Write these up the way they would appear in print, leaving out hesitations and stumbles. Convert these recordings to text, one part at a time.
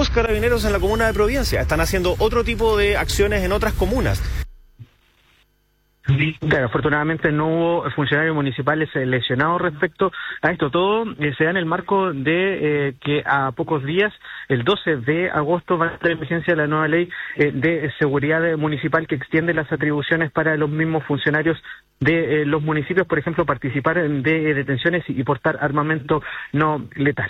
mismos carabineros en la comuna de Providencia están haciendo otro tipo de acciones en otras comunas. Claro, afortunadamente no hubo funcionarios municipales lesionados respecto a esto. Todo se da en el marco de que a pocos días, el 12 de agosto, va a entrar en vigencia la nueva ley de seguridad municipal que extiende las atribuciones para los mismos funcionarios de los municipios, por ejemplo, participar de detenciones y portar armamento no letal.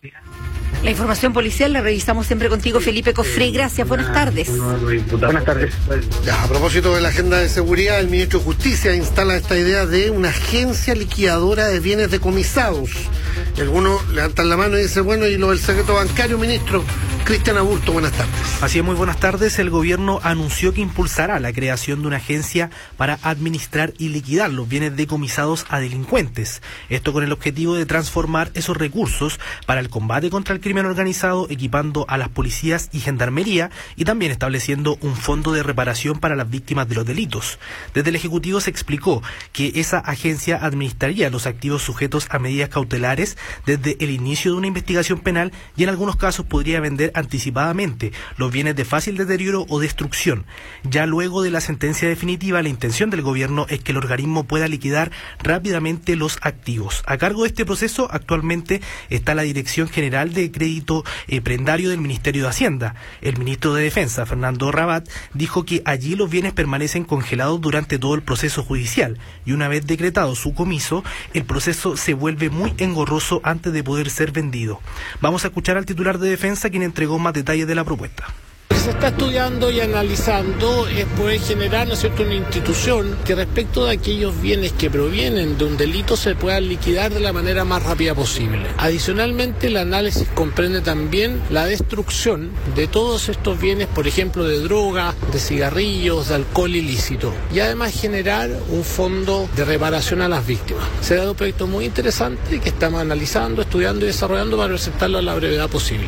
La información policial la revisamos siempre contigo, Felipe Cofré. Gracias, buenas tardes. Buenas tardes. Ya, a propósito de la agenda de seguridad, el ministro de Justicia instala esta idea de una agencia liquidadora de bienes decomisados. Y algunos levantan la mano y dicen, bueno, ¿y lo del secreto bancario, ministro? Cristian Aburto, buenas tardes. Así es, muy buenas tardes. El gobierno anunció que impulsará la creación de una agencia para administrar y liquidar los bienes decomisados a delincuentes. Esto con el objetivo de transformar esos recursos para el combate contra el crimen organizado, equipando a las policías y gendarmería y también estableciendo un fondo de reparación para las víctimas de los delitos. Desde el Ejecutivo se explicó que esa agencia administraría los activos sujetos a medidas cautelares desde el inicio de una investigación penal y en algunos casos podría vender anticipadamente los bienes de fácil deterioro o destrucción. Ya luego de la sentencia definitiva, la intención del gobierno es que el organismo pueda liquidar rápidamente los activos. A cargo de este proceso actualmente está la Dirección General de Crédito Prendario del Ministerio de Hacienda. El ministro de Defensa, Fernando Rabat, dijo que allí los bienes permanecen congelados durante todo el proceso judicial y una vez decretado su comiso, el proceso se vuelve muy engorroso antes de poder ser vendido. Vamos a escuchar al titular de Defensa, quien entregó más detalles de la propuesta. Lo que se está estudiando y analizando es poder generar, ¿no es cierto?, una institución que respecto de aquellos bienes que provienen de un delito se puedan liquidar de la manera más rápida posible. Adicionalmente, el análisis comprende también la destrucción de todos estos bienes, por ejemplo, de droga, de cigarrillos, de alcohol ilícito, y además generar un fondo de reparación a las víctimas. Será un proyecto muy interesante que estamos analizando, estudiando y desarrollando para presentarlo a la brevedad posible.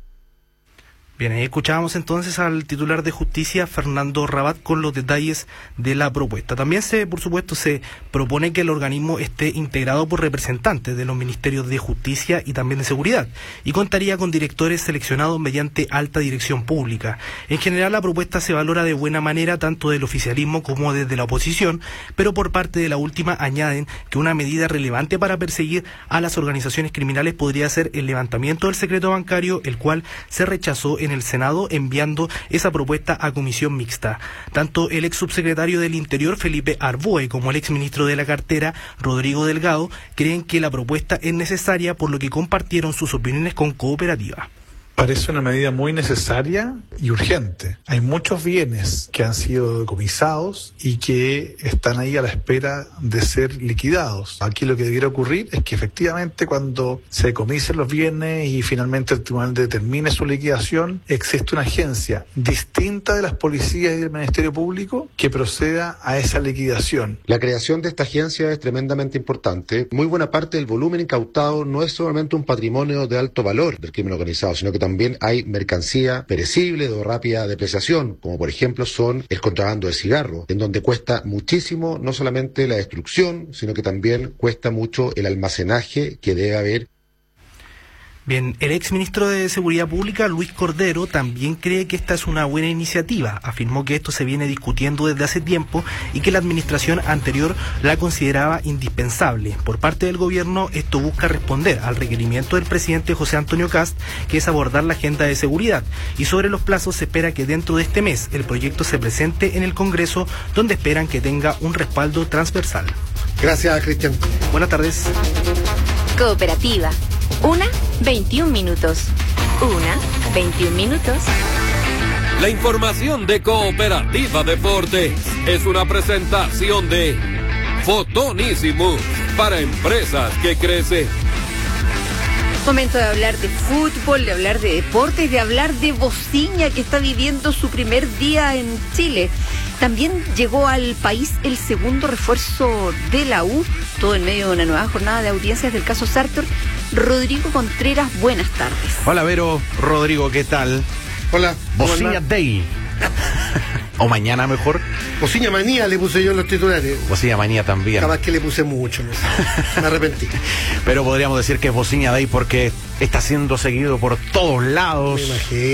Bien, ahí escuchábamos entonces al titular de Justicia, Fernando Rabat, con los detalles de la propuesta. También por supuesto, se propone que el organismo esté integrado por representantes de los ministerios de Justicia y también de Seguridad, y contaría con directores seleccionados mediante alta dirección pública. En general, la propuesta se valora de buena manera tanto del oficialismo como desde la oposición, pero por parte de la última añaden que una medida relevante para perseguir a las organizaciones criminales podría ser el levantamiento del secreto bancario, el cual se rechazó en el Senado, enviando esa propuesta a comisión mixta. Tanto el ex subsecretario del Interior, Felipe Arboe, como el ex ministro de la cartera, Rodrigo Delgado, creen que la propuesta es necesaria, por lo que compartieron sus opiniones con Cooperativa. Parece una medida muy necesaria y urgente. Hay muchos bienes que han sido decomisados y que están ahí a la espera de ser liquidados. Aquí lo que debiera ocurrir es que efectivamente cuando se decomisen los bienes y finalmente el tribunal determine su liquidación, existe una agencia distinta de las policías y del Ministerio Público que proceda a esa liquidación. La creación de esta agencia es tremendamente importante. Muy buena parte del volumen incautado no es solamente un patrimonio de alto valor del crimen organizado, sino que también hay mercancía perecible de rápida depreciación, como por ejemplo son el contrabando de cigarros, en donde cuesta muchísimo no solamente la destrucción, sino que también cuesta mucho el almacenaje que debe haber. Bien, el ex ministro de Seguridad Pública, Luis Cordero, también cree que esta es una buena iniciativa. Afirmó que esto se viene discutiendo desde hace tiempo y que la administración anterior la consideraba indispensable. Por parte del gobierno, esto busca responder al requerimiento del presidente José Antonio Kast, que es abordar la agenda de seguridad. Y sobre los plazos, se espera que dentro de este mes el proyecto se presente en el Congreso, donde esperan que tenga un respaldo transversal. Gracias, Cristian. Buenas tardes. Cooperativa. 1:21 minutos. 1:21 minutos. La información de Cooperativa Deportes es una presentación de Fotonísimos para empresas que crecen. Momento de hablar de fútbol, de hablar de deportes, de hablar de Bociña, que está viviendo su primer día en Chile. También llegó al país el segundo refuerzo de la U, todo en medio de una nueva jornada de audiencias del caso Sartor. Rodrigo Contreras, buenas tardes. Hola Vero, Rodrigo, ¿qué tal? Hola. Bociña Day. O mañana mejor. Bociña Manía le puse yo en los titulares. Bociña Manía también. Capaz que le puse mucho, no sé. Me arrepentí. Pero podríamos decir que es Bociña Day porque está siendo seguido por todos lados. Me imagino.